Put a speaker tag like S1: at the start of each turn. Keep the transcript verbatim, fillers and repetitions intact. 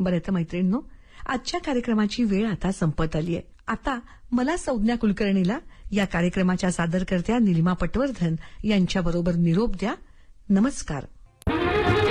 S1: बरं तर मैत्रिणींनो, आजच्या कार्यक्रमाची वेळ आता संपत आली आहे. आता मला संज्ञा कुलकर्णीला या कार्यक्रमाच्या सादरकर्त्या निलिमा पटवर्धन यांच्याबरोबर निरोप द्या. नमस्कार.